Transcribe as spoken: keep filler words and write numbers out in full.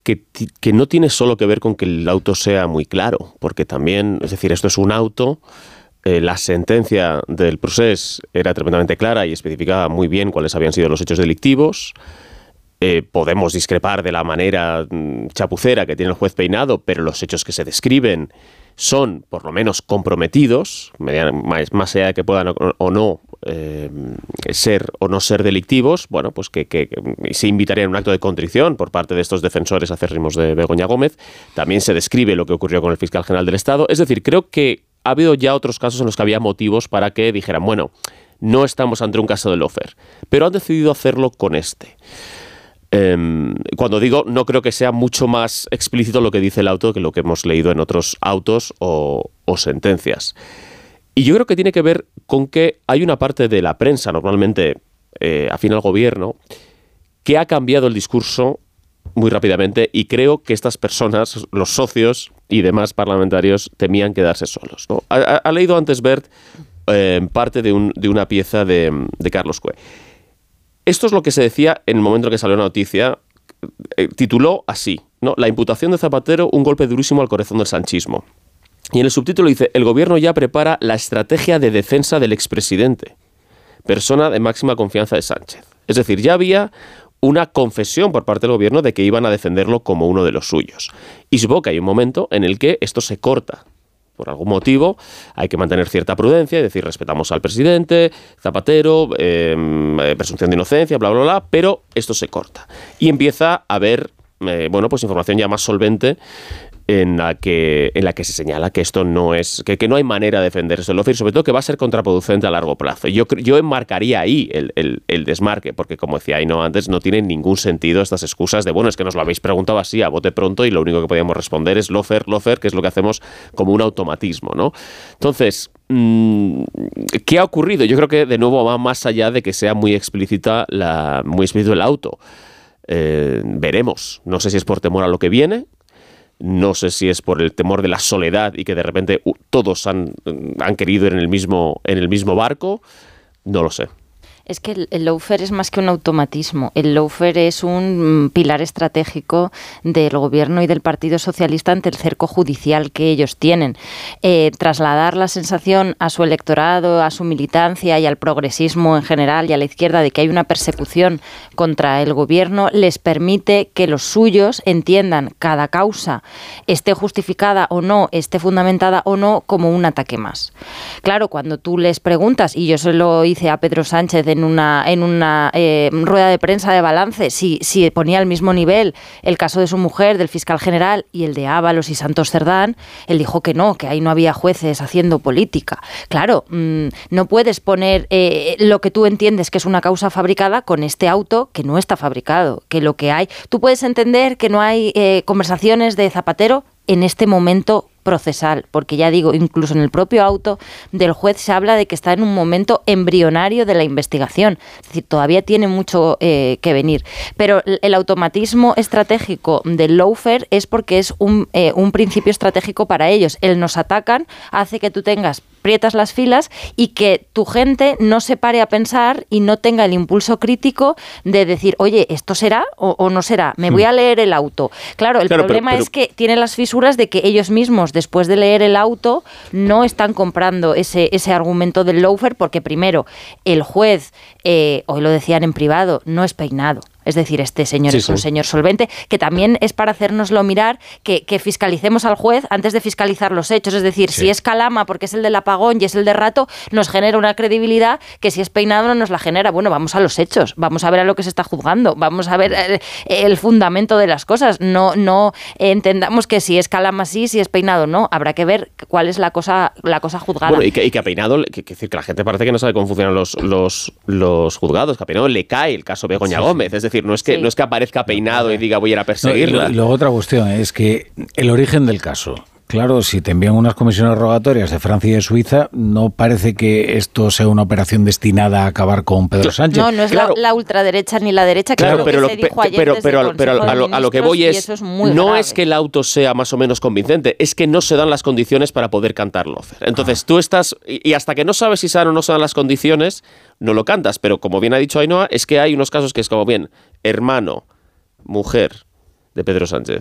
que, que no tiene solo que ver con que el auto sea muy claro, porque también, es decir, esto es un auto, eh, la sentencia del procés era tremendamente clara y especificaba muy bien cuáles habían sido los hechos delictivos. Eh, podemos discrepar de la manera mm, chapucera que tiene el juez Peinado, pero los hechos que se describen son, por lo menos, comprometidos, más, más allá de que puedan o, o no eh, ser o no ser delictivos, bueno, pues que, que, que se invitaría a un acto de contrición por parte de estos defensores acérrimos de Begoña Gómez. También se describe lo que ocurrió con el fiscal general del Estado. Es decir, creo que ha habido ya otros casos en los que había motivos para que dijeran, bueno, no estamos ante un caso de lawfare, pero han decidido hacerlo con este. Eh, cuando digo, no creo que sea mucho más explícito lo que dice el auto que lo que hemos leído en otros autos o, o sentencias. Y yo creo que tiene que ver con que hay una parte de la prensa, normalmente eh, afín al gobierno, que ha cambiado el discurso muy rápidamente, y creo que estas personas, los socios y demás parlamentarios, temían quedarse solos, ¿no? Ha, ha leído antes Bert eh, parte de, un, de una pieza de, de Carlos Cue. Esto es lo que se decía en el momento en que salió la noticia. Eh, tituló así, ¿no? La imputación de Zapatero, un golpe durísimo al corazón del sanchismo. Y en el subtítulo dice, el gobierno ya prepara la estrategia de defensa del expresidente, persona de máxima confianza de Sánchez. Es decir, ya había una confesión por parte del gobierno de que iban a defenderlo como uno de los suyos. Y supongo que hay un momento en el que esto se corta. Por algún motivo hay que mantener cierta prudencia y decir, respetamos al presidente, Zapatero, eh, presunción de inocencia, bla, bla, bla, pero esto se corta. Y empieza a haber, eh, bueno, pues información ya más solvente en la que, en la que se señala que esto no es, que, que no hay manera de defenderse el lawfare, sobre todo que va a ser contraproducente a largo plazo. Yo, yo enmarcaría ahí el, el, el desmarque, porque como decía Ainhoa antes, no tienen ningún sentido estas excusas de, bueno, es que nos lo habéis preguntado así a bote pronto y lo único que podíamos responder es lawfare, lawfare, que es lo que hacemos como un automatismo, ¿no? Entonces, ¿qué ha ocurrido? Yo creo que de nuevo va más allá de que sea muy explícita la, muy explícito el auto. Eh, veremos. No sé si es por temor a lo que viene. No sé si es por el temor de la soledad y que de repente uh, todos han, han querido ir en el mismo, en el mismo barco. No lo sé. Es que el, el lawfare es más que un automatismo. El lawfare es un pilar estratégico del gobierno y del Partido Socialista ante el cerco judicial que ellos tienen. Eh, trasladar la sensación a su electorado, a su militancia y al progresismo en general y a la izquierda de que hay una persecución contra el gobierno les permite que los suyos entiendan cada causa, esté justificada o no, esté fundamentada o no, como un ataque más. Claro, cuando tú les preguntas, y yo se lo hice a Pedro Sánchez en una, en una eh, rueda de prensa de balance, si, si ponía al mismo nivel el caso de su mujer, del fiscal general, y el de Ábalos y Santos Cerdán, él dijo que no, que ahí no había jueces haciendo política. Claro, mmm, no puedes poner eh, lo que tú entiendes que es una causa fabricada con este auto que no está fabricado, que lo que hay... Tú puedes entender que no hay eh, conversaciones de Zapatero en este momento procesal, porque ya digo, incluso en el propio auto del juez se habla de que está en un momento embrionario de la investigación, es decir, todavía tiene mucho eh, que venir, pero el automatismo estratégico del lawfare es porque es un, eh, un principio estratégico para ellos. El nos atacan hace que tú tengas aprietas las filas y que tu gente no se pare a pensar y no tenga el impulso crítico de decir, oye, ¿esto será o, o no será? Me voy a leer el auto. Claro, el claro, problema pero, pero... es que tiene las fisuras de que ellos mismos, después de leer el auto, no están comprando ese, ese argumento del lawfare porque, primero, el juez, eh, hoy lo decían en privado, no es Peinado. Es decir, este señor sí, es un sí. señor solvente, que también es para hacérnoslo mirar, que, que fiscalicemos al juez antes de fiscalizar los hechos. Es decir, sí. si es Calama porque es el del apagón y es el de Rato, nos genera una credibilidad que si es Peinado no nos la genera. Bueno, vamos a los hechos, vamos a ver a lo que se está juzgando, vamos a ver el, el fundamento de las cosas. No, no entendamos que si es Calama sí, si es Peinado no. Habrá que ver cuál es la cosa, la cosa juzgada. Bueno, y que, y que a Peinado, que, que, que la gente parece que no sabe cómo funcionan los, los, los juzgados, que a Peinado le cae el caso Begoña sí. Gómez. Es decir, Es decir, no es que sí. no es que aparezca Peinado y diga voy a ir a perseguirla. No, y, y luego otra cuestión es que el origen del caso. Claro, si te envían unas comisiones rogatorias de Francia y de Suiza, no parece que esto sea una operación destinada a acabar con Pedro Sánchez. No, no es claro. la, la ultraderecha ni la derecha, que claro, es lo pero que lo, se dijo ayer pero, desde pero, el pero, pero a, lo, a lo que voy es, es no grave. es que el auto sea más o menos convincente, es que no se dan las condiciones para poder cantar lawfare. Entonces ah. tú estás, y hasta que no sabes si se dan o no se dan las condiciones, no lo cantas. Pero como bien ha dicho Ainhoa, es que hay unos casos que es como bien, hermano, mujer, de Pedro Sánchez.